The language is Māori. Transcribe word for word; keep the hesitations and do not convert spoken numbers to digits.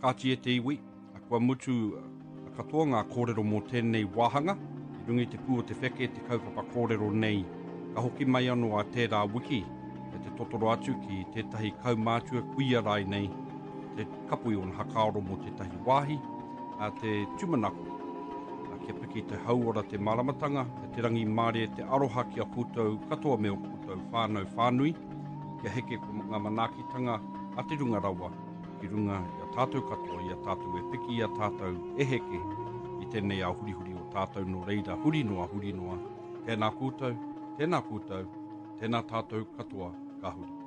whakaati e te iwi, a kua mutu a katoa ngā kōrero mō tēnei wāhanga, i rungi te pū o te wheke te kaupapa kōrero nei, ka hoki mai anō a tērā wiki, e te totoro atu ki tētahi kaumātua kuia rai nei, te kapui o na hakaoro mō tētahi wāhi, a te tumanako, a kia piki te hauora te maramatanga, e te rangi māre te aroha ki a koutou katoa me o koutou whānau whānui, kia heke ko ngā manaakitanga a te runga rawa, ki runga i a tātou katoa, i a tātou e piki, i a tātou e heke, i tēnei a hurihuri o tātou no reira, huri noa, huri noa, tēnā koutou, tēnā koutou, tēnā tātou katoa, ka huri.